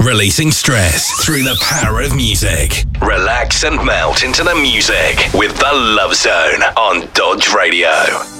Releasing stress through the power of music. Relax and melt into the music with The Love Zone on Dodge Radio.